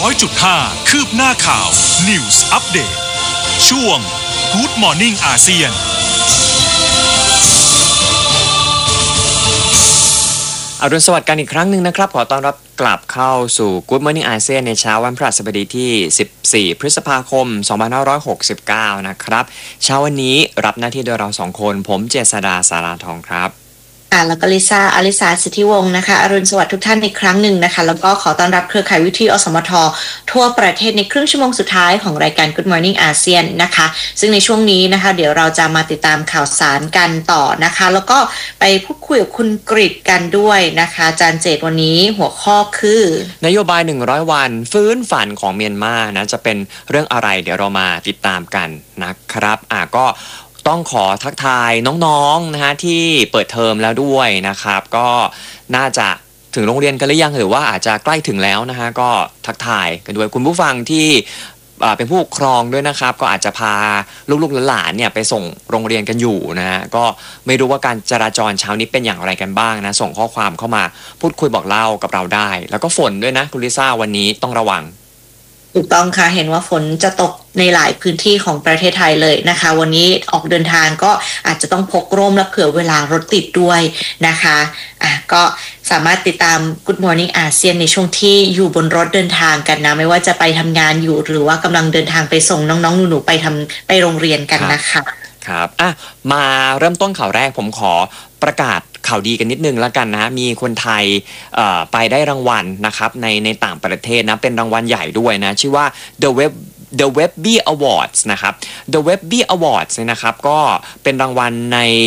100.5 คืบหน้าข่าว News Update ช่วง Good Morning อาเซียนอรุณสวัสดิ์กันอีกครั้งหนึ่งนะครับขอต้อนรับกลับเข้าสู่ Good Morning อาเซียนในเช้าวันพฤหัสบดีที่14พฤษภาคม2569นะครับเช้าวันนี้รับหน้าที่โดยเรา2คนผมเจษฎาสาราทองครับแล้วก็ลิซ่าอลิสาสิทธิวงศ์นะคะอรุณสวัสดิ์ทุกท่านอีกครั้งหนึ่งนะคะแล้วก็ขอต้อนรับเครือข่ายวิทยุอสมททั่วประเทศในครึ่งชั่วโมงสุดท้ายของรายการ Good Morning อาเซียนนะคะซึ่งในช่วงนี้นะคะเดี๋ยวเราจะมาติดตามข่าวสารกันต่อนะคะแล้วก็ไปพูดคุยกับคุณกฤษกันด้วยนะคะอาจารย์เจตวันนี้หัวข้อคือนโยบาย100วันฟื้นฝันของเมียนมานะจะเป็นเรื่องอะไรเดี๋ยวเรามาติดตามกันนะครับก็ต้องขอทักทายน้องๆนะฮะที่เปิดเทอมแล้วด้วยนะครับก็น่าจะถึงโรงเรียนกันหรือยังหรือว่าอาจจะใกล้ถึงแล้วนะฮะก็ทักทายกันด้วยคุณผู้ฟังที่เป็นผู้ปกครองด้วยนะครับก็อาจจะพาลูกๆหลานๆเนี่ยไปส่งโรงเรียนกันอยู่นะฮะก็ไม่รู้ว่าการจราจรเช้านี้เป็นอย่างไรกันบ้างนะส่งข้อความเข้ามาพูดคุยบอกเล่ากับเราได้แล้วก็ฝนด้วยนะคุณลิซ่าวันนี้ต้องระวังถูกต้องค่ะเห็นว่าฝนจะตกในหลายพื้นที่ของประเทศไทยเลยนะคะวันนี้ออกเดินทางก็อาจจะต้องพกร่มและเผื่อเวลารถติดด้วยนะคะก็สามารถติดตาม Good Morning อาเซียนในช่วงที่อยู่บนรถเดินทางกันนะไม่ว่าจะไปทำงานอยู่หรือว่ากำลังเดินทางไปส่งน้องๆหนูๆไปโรงเรียนกันนะคะครับมาเริ่มต้นข่าวแรกผมขอประกาศข่าวดีกันนิดนึงแล้วกันนะมีคนไทยไปได้รางวัลนะครับในต่างประเทศนะเป็นรางวัลใหญ่ด้วยนะชื่อว่า The Webby Awards นะครับ The Webby Awards เนี่ยนะครับก็เป็นรางวัลใน